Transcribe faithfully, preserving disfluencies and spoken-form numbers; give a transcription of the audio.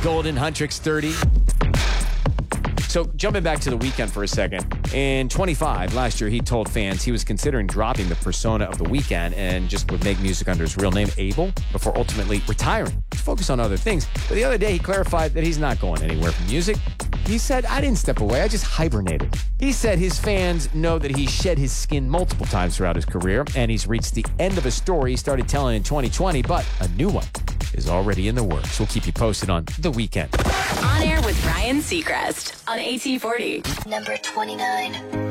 Golden Huntrix thirty. So jumping back to The Weeknd for a second. In twenty-five, last year, he told fans he was considering dropping the persona of The Weeknd and just would make music under his real name, Abel, before ultimately retiring to focus on other things. But the other day, he clarified that he's not going anywhere from music. He said, I didn't step away, I just hibernated. He said his fans know that he shed his skin multiple times throughout his career, and he's reached the end of a story he started telling in twenty twenty, but a new one is already in the works. We'll keep you posted on The Weeknd. On Air with Ryan Seacrest on A T forty. Number twenty-nine.